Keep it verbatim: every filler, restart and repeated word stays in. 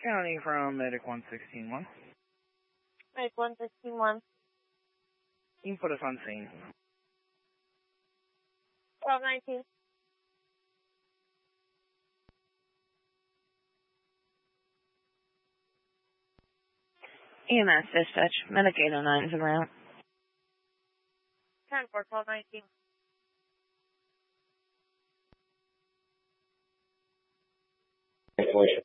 County from Medic one sixteen one. Medic one sixteen one. You can put us on scene. twelve nineteen. E M S dispatch. Medic eight oh nine is around. ten four, twelve nineteen. Information